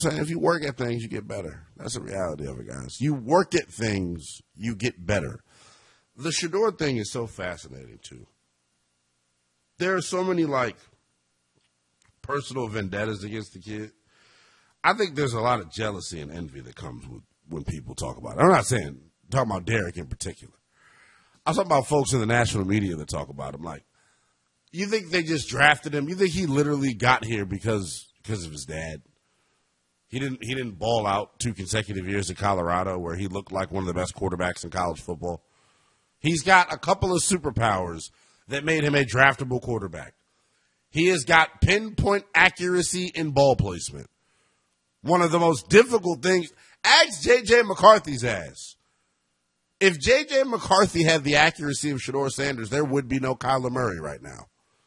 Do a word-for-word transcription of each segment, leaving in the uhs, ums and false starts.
If you work at things, you get better. That's the reality of it, guys. You work at things, you get better. The Shedeur thing is so fascinating, too. There are so many, like, personal vendettas against the kid. I think there's a lot of jealousy and envy that comes with when people talk about it. I'm not saying, I'm talking about Derek in particular. I'm talking about folks in the national media that talk about him. Like, you think they just drafted him? You think he literally got here because because of his dad? He didn't he didn't ball out two consecutive years in Colorado where he looked like one of the best quarterbacks in college football. He's got a couple of superpowers that made him a draftable quarterback. He has got pinpoint accuracy in ball placement. One of the most difficult things. Ask J J. McCarthy's ass. If J J. McCarthy had the accuracy of Shedeur Sanders, there would be no Kyler Murray right now.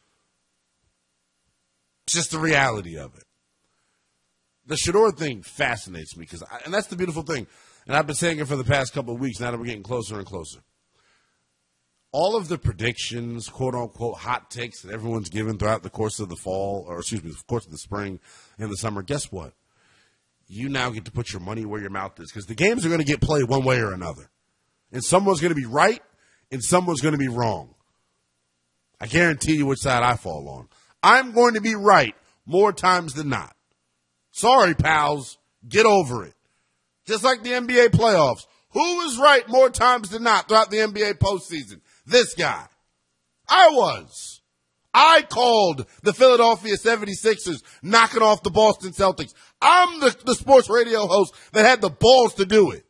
It's just the reality of it. The Shedeur thing fascinates me, because, and that's the beautiful thing, and I've been saying it for the past couple of weeks, now that we're getting closer and closer. All of the predictions, quote-unquote, hot takes that everyone's given throughout the course of the fall, or excuse me, the course of the spring and the summer, guess what? You now get to put your money where your mouth is, because the games are going to get played one way or another. And someone's going to be right, and someone's going to be wrong. I guarantee you which side I fall on. I'm going to be right more times than not. Sorry, pals. Get over it. Just like the N B A playoffs. Who was right more times than not throughout the N B A postseason? This guy. I was. I called the Philadelphia seventy-sixers knocking off the Boston Celtics. I'm the, the sports radio host that had the balls to do it.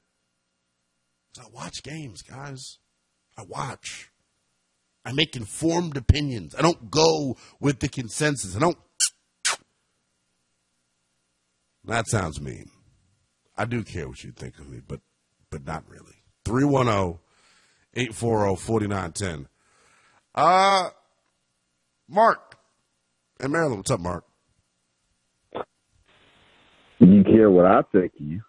I watch games, guys. I watch. I make informed opinions. I don't go with the consensus. I don't. That sounds mean. I do care what you think of me, but but not really. three one zero, eight four zero, four nine one zero. Uh, Mark in Maryland. What's up, Mark? You care what I think of you.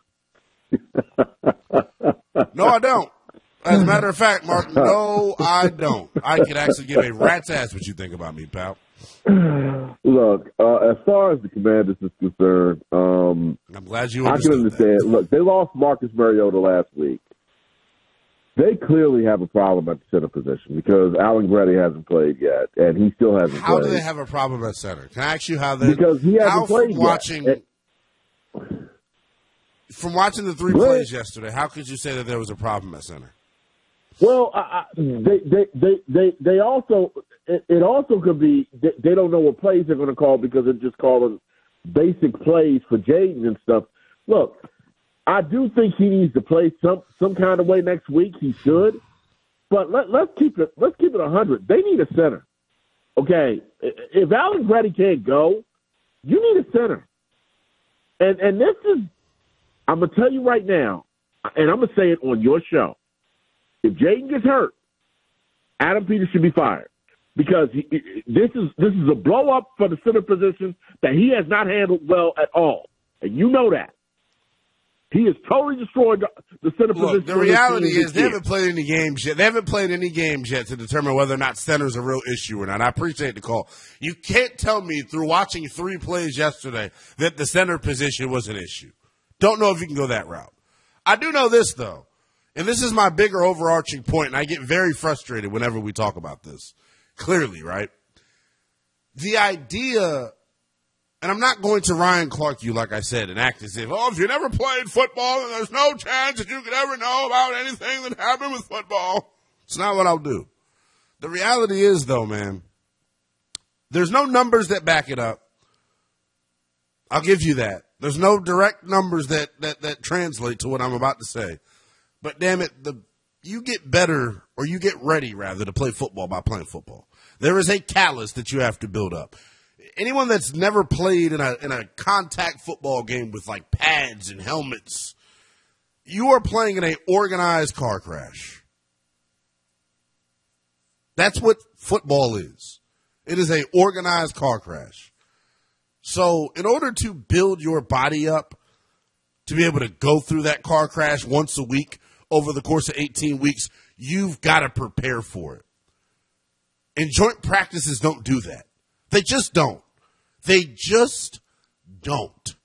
No, I don't. As a matter of fact, Mark, no, I don't. I could actually give a rat's ass what you think about me, pal. Look, uh, as far as the Commanders is concerned, um, I'm glad you I can understand. That. Look, they lost Marcus Mariota last week. They clearly have a problem at the center position because Alan Grady hasn't played yet, and he still hasn't how played. How do they have a problem at center? Can I ask you how they? Because he hasn't how played from watching, yet. From watching the three What? plays yesterday, how could you say that there was a problem at center? Well, I, I, they, they, they, they, they also, it, it also could be, they, they don't know what plays they're going to call because they're just calling basic plays for Jaden and stuff. Look, I do think he needs to play some, some kind of way next week. He should. But let, let's keep it, let's keep it a hundred. They need a center. Okay. If Alan Grady can't go, you need a center. And, and this is, I'm going to tell you right now, and I'm going to say it on your show. If Jaden gets hurt, Adam Peters should be fired because he, this is this is a blow up for the center position that he has not handled well at all, and you know that. He has totally destroyed the center Look, position. The reality is they haven't played any games yet. They haven't played any games yet to determine whether or not center's a real issue or not. I appreciate the call. You can't tell me through watching three plays yesterday that the center position was an issue. Don't know if you can go that route. I do know this, though. And this is my bigger overarching point, and I get very frustrated whenever we talk about this. Clearly, right? The idea, and I'm not going to Ryan Clark you, like I said, and act as if, oh, if you never played football, then there's no chance that you could ever know about anything that happened with football. It's not what I'll do. The reality is, though, man, there's no numbers that back it up. I'll give you that. There's no direct numbers that, that, that translate to what I'm about to say. But damn it, the you get better, or you get ready, rather, to play football by playing football. There is a callus that you have to build up. Anyone that's never played in a in a contact football game with, like, pads and helmets, you are playing in an organized car crash. That's what football is. It is an organized car crash. So in order to build your body up to be able to go through that car crash once a week over the course of eighteen weeks, you've got to prepare for it. And joint practices don't do that. They just don't. They just don't.